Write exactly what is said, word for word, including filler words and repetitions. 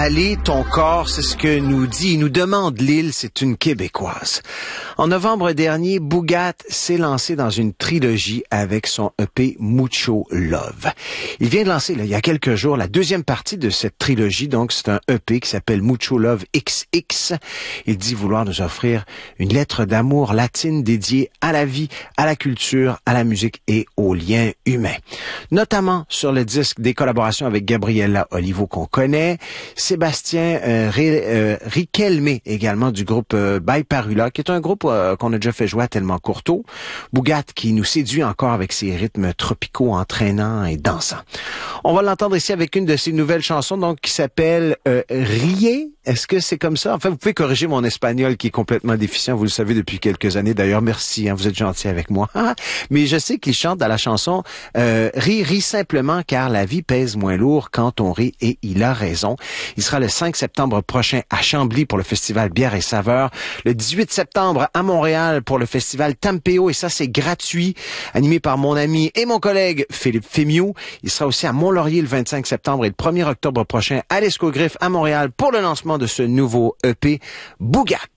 aller ton corps, c'est ce que nous dit, nous demande Lille, c'est une Québécoise. En novembre dernier, Boogat s'est lancé dans une trilogie avec son E P Mucho Love. Il vient de lancer, là, il y a quelques jours, la deuxième partie de cette trilogie, donc c'est un E P qui s'appelle Mucho Love X X. Il dit vouloir nous offrir une lettre d'amour latine dédiée à la vie, à la culture, à la musique et aux liens humains. Notamment sur le disque des collaborations avec Gabriella Olivo qu'on connaît, Sébastien euh, euh, Riquelme également du groupe euh, By Parula, qui est un groupe euh, qu'on a déjà fait jouer à Tellement Courteau. Boogat qui nous séduit encore avec ses rythmes tropicaux entraînants et dansants. On va l'entendre ici avec une de ses nouvelles chansons donc qui s'appelle euh, Riez. Est-ce que c'est comme ça? Enfin, vous pouvez corriger mon espagnol qui est complètement déficient, vous le savez depuis quelques années. D'ailleurs, merci, hein, vous êtes gentil avec moi. Mais je sais qu'il chante dans la chanson euh, « Ris, ris simplement car la vie pèse moins lourd quand on rit » et il a raison. Il sera le cinq septembre prochain à Chambly pour le festival Bière et Saveurs, le dix-huit septembre à Montréal pour le festival Tampéo et ça c'est gratuit, animé par mon ami et mon collègue Philippe Fémiou. Il sera aussi à Mont-Laurier le vingt-cinq septembre et le premier octobre prochain à l'Escogriffe à Montréal pour le lancement de ce nouveau E P Boogat.